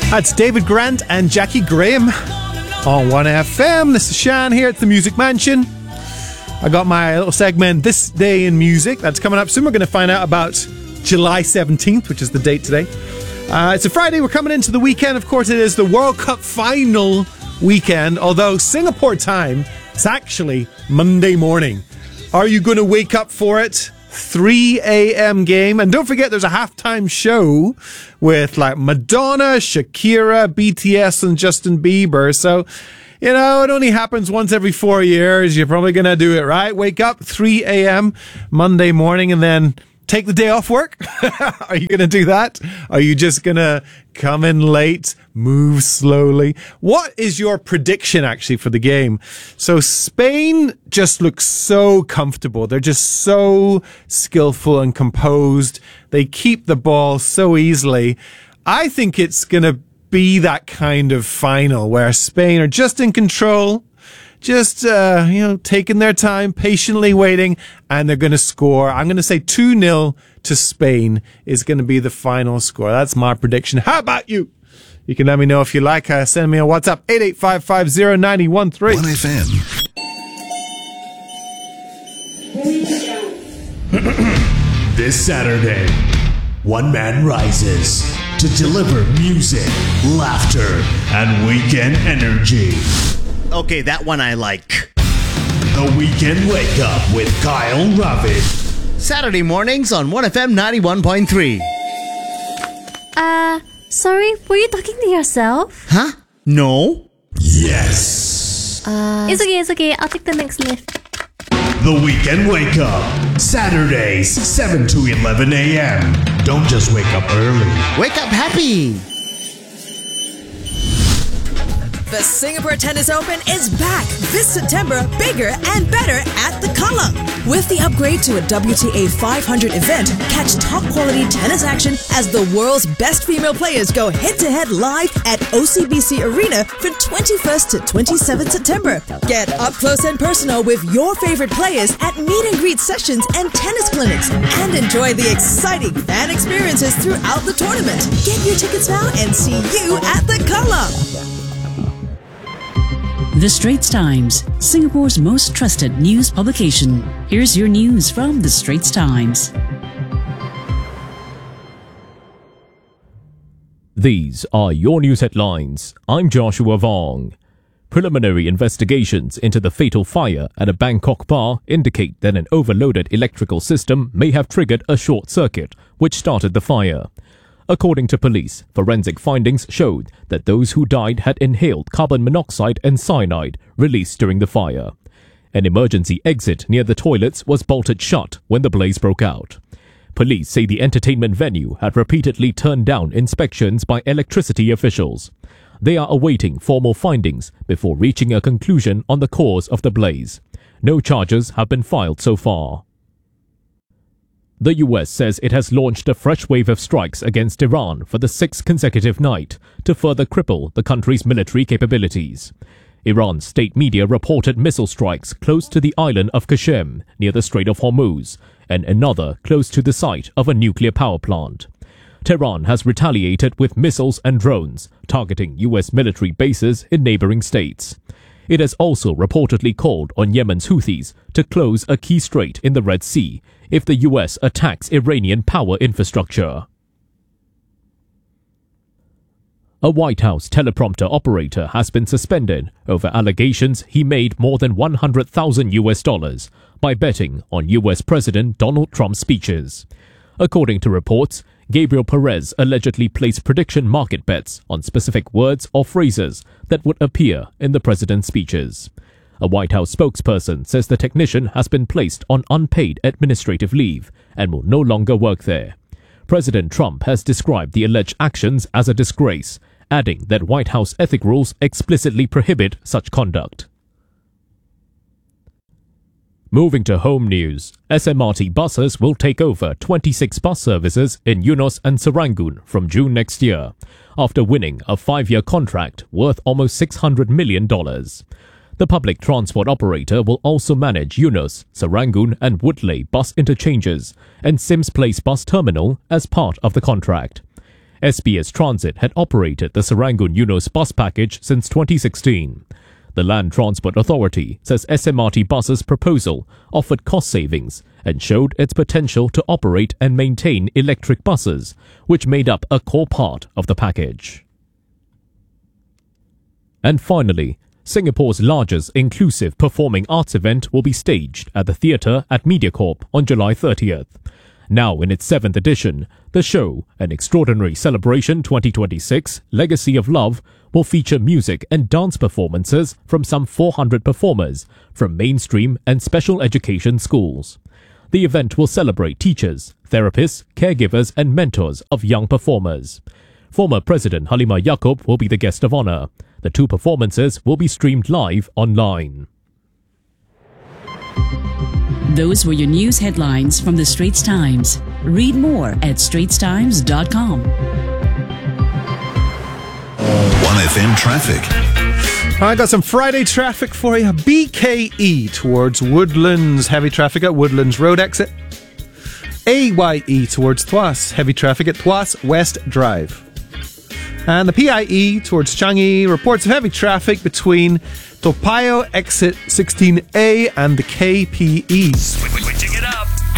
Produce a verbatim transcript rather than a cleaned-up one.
That's David Grant and Jackie Graham on one F M. This is Shan here at the Music Mansion. I got my little segment, This Day in Music. That's coming up soon. We're going to find out about July seventeenth, which is the date today. Uh, it's a Friday. We're coming into the weekend. Of course, it is the World Cup final weekend, although Singapore time, it's actually Monday morning. Are you going to wake up for it? three a.m. game. And don't forget, there's a halftime show with like Madonna, Shakira, B T S, and Justin Bieber. So, you know, it only happens once every four years. You're probably going to do it, right? Wake up three a.m. Monday morning and then take the day off work? Are you going to do that? Are you just going to come in late, move slowly? What is your prediction actually for the game? So Spain just looks so comfortable. They're just so skillful and composed. They keep the ball so easily. I think it's going to be that kind of final where Spain are just in control. Just, uh, you know, taking their time, patiently waiting, and they're going to score. I'm going to say two nil to Spain is going to be the final score. That's my prediction. How about you? You can let me know if you like. Uh, send me a WhatsApp, eight eight five five zero nine zero one three. one F M. This Saturday, one man rises to deliver music, laughter, and weekend energy. Okay, that one I like. The Weekend Wake Up with Kyle Ravid. Saturday mornings on one F M ninety-one point three. Uh, sorry, were you talking to yourself? Huh? No? Yes. Uh, it's okay, it's okay. I'll take the next lift. The Weekend Wake Up. Saturdays, seven to eleven a.m. Don't just wake up early. Wake up happy. The Singapore Tennis Open is back this September, bigger and better at the Kallang. With the upgrade to a W T A five hundred event, catch top-quality tennis action as the world's best female players go head-to-head live at O C B C Arena from twenty-first to twenty-seventh September. Get up close and personal with your favorite players at meet-and-greet sessions and tennis clinics, and enjoy the exciting fan experiences throughout the tournament. Get your tickets now and see you at the Kallang. The Straits Times, Singapore's most trusted news publication. Here's your news from The Straits Times. These are your news headlines. I'm Joshua Vong. Preliminary investigations into the fatal fire at a Bangkok bar indicate that an overloaded electrical system may have triggered a short circuit, which started the fire. According to police, forensic findings showed that those who died had inhaled carbon monoxide and cyanide released during the fire. An emergency exit near the toilets was bolted shut when the blaze broke out. Police say the entertainment venue had repeatedly turned down inspections by electricity officials. They are awaiting formal findings before reaching a conclusion on the cause of the blaze. No charges have been filed so far. The U S says it has launched a fresh wave of strikes against Iran for the sixth consecutive night to further cripple the country's military capabilities. Iran's state media reported missile strikes close to the island of Qashem near the Strait of Hormuz and another close to the site of a nuclear power plant. Tehran has retaliated with missiles and drones targeting U S military bases in neighboring states. It has also reportedly called on Yemen's Houthis to close a key strait in the Red Sea if the U S attacks Iranian power infrastructure. A White House teleprompter operator has been suspended over allegations he made more than one hundred thousand U S dollars by betting on U S President Donald Trump's speeches. According to reports, Gabriel Perez allegedly placed prediction market bets on specific words or phrases that would appear in the president's speeches. A White House spokesperson says the technician has been placed on unpaid administrative leave and will no longer work there. President Trump has described the alleged actions as a disgrace, adding that White House ethic rules explicitly prohibit such conduct. Moving to home news, S M R T buses will take over twenty-six bus services in Eunos and Serangoon from June next year, after winning a five-year contract worth almost six hundred million dollars. The public transport operator will also manage Eunos, Serangoon and Woodleigh bus interchanges and Sims Place bus terminal as part of the contract. S B S Transit had operated the Serangoon-Eunos bus package since twenty sixteen. The Land Transport Authority says S M R T buses' proposal offered cost savings and showed its potential to operate and maintain electric buses, which made up a core part of the package. And finally, Singapore's largest inclusive performing arts event will be staged at the theatre at MediaCorp on July thirtieth. Now in its seventh edition, the show, An Extraordinary Celebration twenty twenty-six Legacy of Love, will feature music and dance performances from some four hundred performers from mainstream and special education schools. The event will celebrate teachers, therapists, caregivers and mentors of young performers. Former President Halimah Yacob will be the guest of honour. The two performances will be streamed live online. Those were your news headlines from the Straits Times. Read more at straits times dot com. one F M traffic. I got some Friday traffic for you. B K E towards Woodlands. Heavy traffic at Woodlands Road exit. A Y E towards Tuas. Heavy traffic at Tuas West Drive. And the P I E towards Changi. Reports of heavy traffic between Toa Payoh exit sixteen A and the K P E.